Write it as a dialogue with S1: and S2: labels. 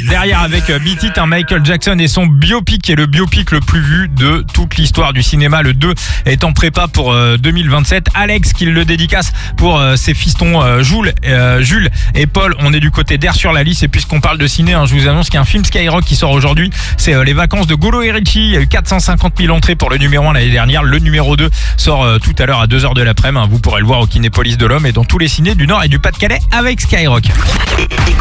S1: Derrière avec Beat It, Michael Jackson et son biopic, qui est le biopic le plus vu de toute l'histoire du cinéma. Le 2 est en prépa pour 2027. Alex qui le dédicace pour ses fistons Jules et Paul. On est du côté d'Air sur la liste. Et puisqu'on parle de ciné, je vous annonce qu'il y a un film Skyrock qui sort aujourd'hui. C'est Les Vacances de Golo et Richie. Il y a eu 450 000 entrées pour le numéro 1 l'année dernière. Le numéro 2 sort tout à l'heure à 2h de l'après-midi. Vous pourrez le voir au Kinépolis de l'Homme et dans tous les cinés du Nord et du Pas-de-Calais avec Skyrock.